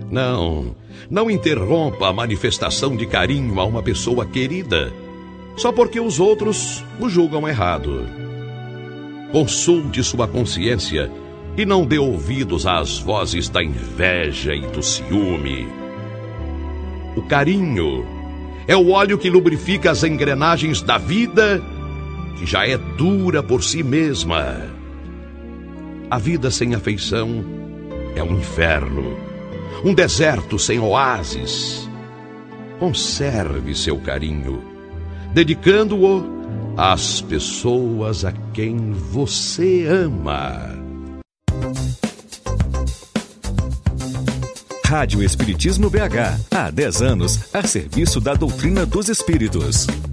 Não interrompa a manifestação de carinho a uma pessoa querida, só porque os outros o julgam errado. Consulte sua consciência e não dê ouvidos às vozes da inveja e do ciúme. O carinho é o óleo que lubrifica as engrenagens da vida, que já é dura por si mesma. A vida sem afeição é um inferno, um deserto sem oásis. Conserve seu carinho, dedicando-o às pessoas a quem você ama. Rádio Espiritismo BH, há 10 anos, a serviço da doutrina dos espíritos.